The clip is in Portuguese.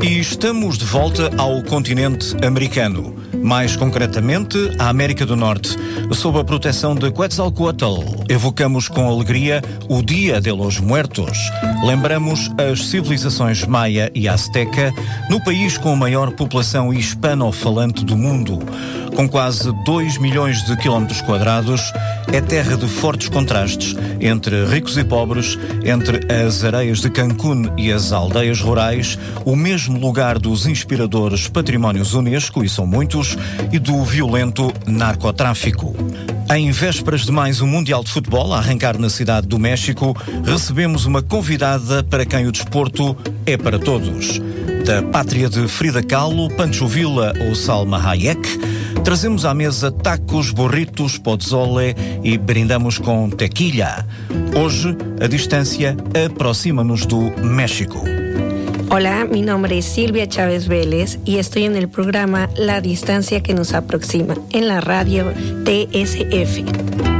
E estamos de volta ao continente americano, mais concretamente à América do Norte, sob a proteção de Quetzalcoatl. Evocamos com alegria o Dia de los Muertos. Lembramos as civilizações maia e azteca no país com a maior população hispano-falante do mundo. Com quase 2 milhões de quilómetros quadrados, é terra de fortes contrastes entre ricos e pobres, entre as areias de Cancún e as aldeias rurais, o mesmo lugar dos inspiradores patrimónios Unesco, e são muitos, e do violento narcotráfico. Em vésperas de mais um Mundial de Futebol a arrancar na cidade do México, recebemos uma convidada para quem o desporto é para todos. Da pátria de Frida Kahlo, Pancho Villa ou Salma Hayek, trazemos à mesa tacos, burritos, pozole e brindamos com tequila. Hoje, a distância aproxima-nos do México. Hola, mi nombre es Silvia Chávez Vélez y estoy en el programa La Distancia que nos aproxima en la radio TSF.